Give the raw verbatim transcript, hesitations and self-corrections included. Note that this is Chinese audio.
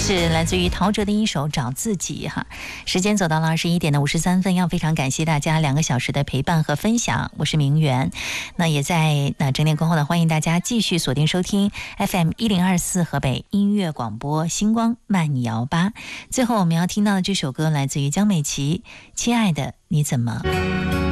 是来自于陶喆的一首《找自己》哈。时间走到了二十一点的五十三分，要非常感谢大家两个小时的陪伴和分享，我是明媛。那也在那整点过后呢，欢迎大家继续锁定收听 F M 一零二四河北音乐广播星光慢摇吧。最后我们要听到的这首歌来自于江美琪，《亲爱的你怎么》。